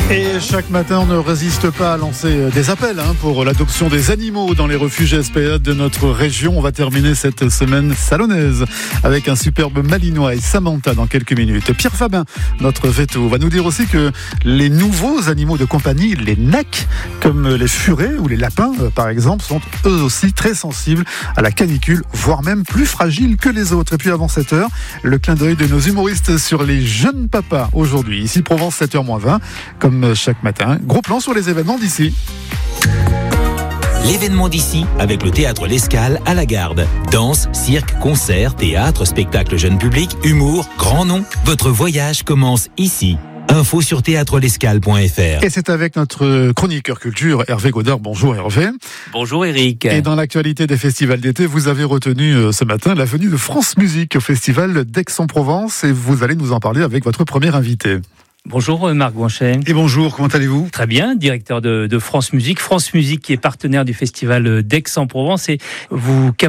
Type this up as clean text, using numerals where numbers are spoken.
Et chaque matin, on ne résiste pas à lancer des appels pour l'adoption des animaux dans les refuges SPA de notre région. On va terminer cette semaine salonnaise avec un superbe malinois et Samantha dans quelques minutes. Pierre Fabin, notre veto, va nous dire aussi que les nouveaux animaux de compagnie, les NAC, comme les furets ou les lapins par exemple, sont eux aussi très sensibles à la canicule, voire même plus fragiles que les autres. Et puis avant 7h, le clin d'œil de nos humoristes sur les jeunes papas aujourd'hui. Ici Provence 7h-20, comme chaque matin. Gros plan sur les événements d'ici. L'événement d'ici avec le théâtre L'Escale à la Garde. Danse, cirque, concert, théâtre, spectacle jeune public, humour, grand nom. Votre voyage commence ici. Info sur théâtrelescale.fr. Et c'est avec notre chroniqueur culture, Hervé Godard. Bonjour Hervé. Bonjour Eric. Et dans l'actualité des festivals d'été, vous avez retenu ce matin la venue de France Musique au festival d'Aix-en-Provence et vous allez nous en parler avec votre premier invité. Bonjour Marc Guanchet. Et bonjour, comment allez-vous ? Très bien, directeur de France Musique. France Musique qui est partenaire du festival d'Aix-en-Provence et vous